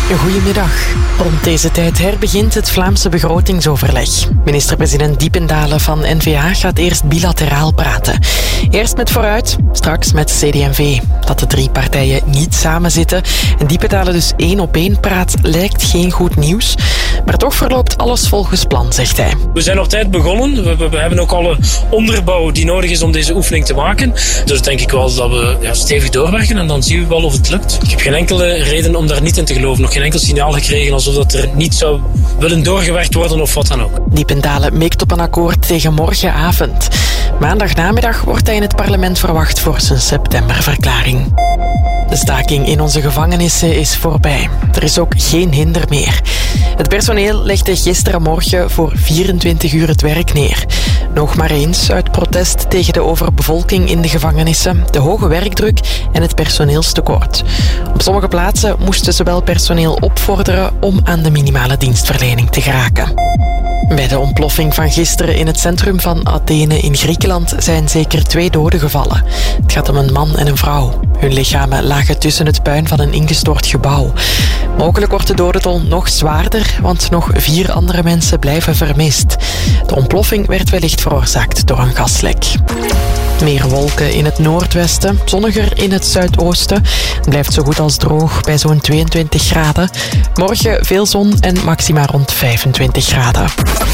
Goedemiddag. Rond deze tijd herbegint het Vlaamse begrotingsoverleg. Minister-president Diependalen van N-VA gaat eerst bilateraal praten. Eerst met Vooruit, straks met CD&V. Dat de drie partijen niet samen zitten en Diependalen dus 1-op-1 praat, lijkt geen goed nieuws. Maar toch verloopt alles volgens plan, zegt hij. We zijn op tijd begonnen. We hebben ook alle onderbouw die nodig is om deze oefening te maken. Dus denk ik wel dat we stevig doorwerken en dan zien we wel of het lukt. Ik heb geen enkele reden om daar niet in te geloven. Nog geen enkel signaal gekregen alsof dat er niet zou willen doorgewerkt worden of wat dan ook. Diependalen mikt op een akkoord tegen morgenavond. Maandagnamiddag wordt hij in het parlement verwacht voor zijn septemberverklaring. De staking in onze gevangenissen is voorbij. Er is ook geen hinder meer. Het personeel legde gisterenmorgen voor 24 uur het werk neer. Nog maar eens uit protest tegen de overbevolking in de gevangenissen, de hoge werkdruk en het personeelstekort. Op sommige plaatsen moesten ze wel personeel opvorderen om aan de minimale dienstverlening te geraken. Bij de ontploffing van gisteren in het centrum van Athene in Griekenland zijn zeker 2 doden gevallen. Het gaat om een man en een vrouw. Hun lichamen lagen tussen het puin van een ingestort gebouw. Mogelijk wordt de dodentol nog zwaarder, want nog 4 andere mensen blijven vermist. De ontploffing werd wellicht veroorzaakt door een gaslek. Meer wolken in het noordwesten, zonniger in het zuidoosten. Het blijft zo goed als droog bij zo'n 22 graden. Morgen veel zon en maxima rond 25 graden.